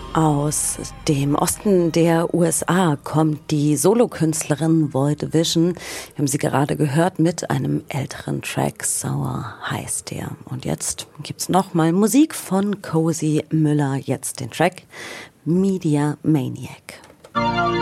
Aus dem Osten der USA kommt die Solokünstlerin Void Vision. Wir haben sie gerade gehört mit einem älteren Track, Sour heißt der. Und jetzt gibt's nochmal Musik von Cozy Müller, jetzt den Track Media Maniac.